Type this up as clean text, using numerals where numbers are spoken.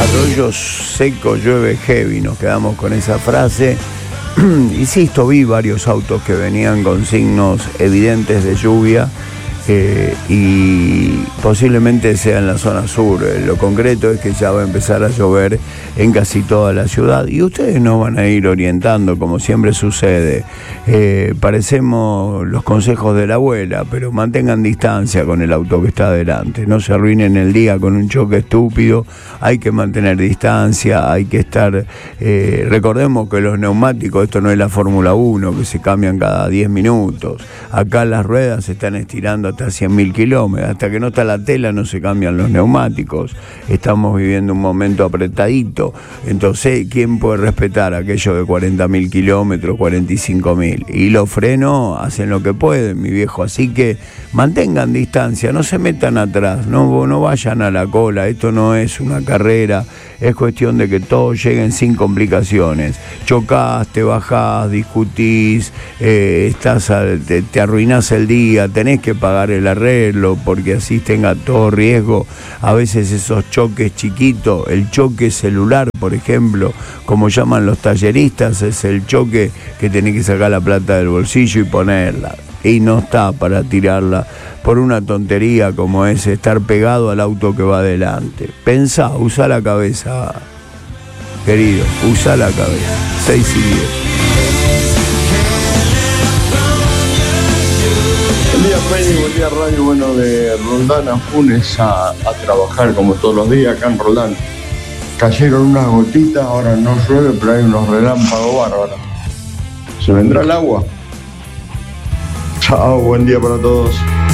Arroyo seco, llueve heavy, nos quedamos con esa frase. Insisto, vi varios autos que venían con signos evidentes de lluvia y posiblemente sea en la zona sur. Lo concreto es que ya va a empezar a llover en casi toda la ciudad y ustedes nos van a ir orientando como siempre sucede. Parecemos los consejos de la abuela, pero mantengan distancia con el auto que está adelante, no se arruinen el día con un choque estúpido. Hay que mantener distancia, hay que estar, recordemos que los neumáticos, esto no es la Fórmula 1 que se cambian cada 10 minutos, acá las ruedas se están estirando hasta 100.000 kilómetros, hasta que no está la tela no se cambian los neumáticos. Estamos viviendo un momento apretadito, entonces ¿quién puede respetar aquello de 40.000 kilómetros, 45.000? Y los frenos hacen lo que pueden, mi viejo, así que mantengan distancia, no se metan atrás, no vayan a la cola, esto no es una carrera, es cuestión de que todos lleguen sin complicaciones. Chocás, te bajás, discutís, te arruinás el día, tenés que pagar el arreglo porque así tenga todo riesgo. A veces esos choques chiquitos, el choque celular, por ejemplo, como llaman los talleristas, es el choque que tenés que sacar la plata del bolsillo y ponerla. Y no está para tirarla por una tontería como es estar pegado al auto que va adelante. Pensá, usa la cabeza, querido, usa la cabeza. 6 y 10. Buen día, Feli, buen día, Radio. Bueno, de Roldán a Funes a trabajar como todos los días acá en Roldán. Cayeron unas gotitas, ahora no llueve, pero hay unos relámpagos bárbaros. ¿Se vendrá el agua? Chao, buen día para todos.